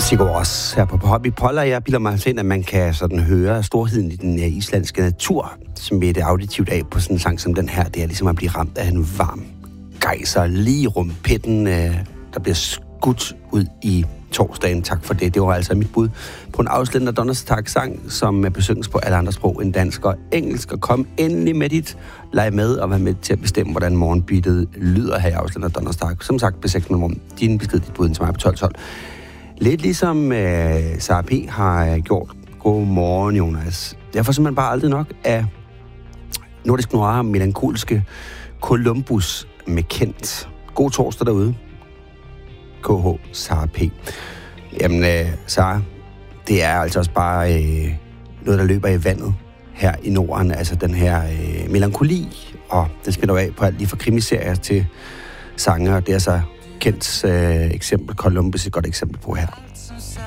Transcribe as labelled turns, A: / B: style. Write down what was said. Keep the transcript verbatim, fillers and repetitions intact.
A: Sigur Rós her på Hobby Poller. Jeg bilder mig ind, at man kan sådan høre storheden i den islandske natur, som et auditivt af på sådan en sang som den her. Det er ligesom at blive ramt af en varm gejser lige i rumpetten, der bliver skudt ud i torsdagen. Tak for det. Det var altså mit bud på en afslendende Donnerstag-sang, som besynges på alle andre sprog end dansk og engelsk. Og kom endelig med dit leg med og vær med til at bestemme, hvordan morgenbeatet lyder her i afslendende Donnerstag. Som sagt, på seks minutter. Din besked, dit bud til mig på tolv tolv. Lidt ligesom øh, Sara P. har gjort. God morgen, Jonas. Jeg får simpelthen bare aldrig nok af nordisk noir melankolske Columbus med Kent. God torsdag derude. K H Sara P. Jamen, øh, Sara, det er altså også bare øh, noget, der løber i vandet her i Norden. Altså den her øh, melankoli, og det spiller af på alt lige fra krimiserier til sanger. Det er så Kents øh, eksempel, Columbus et godt eksempel på her.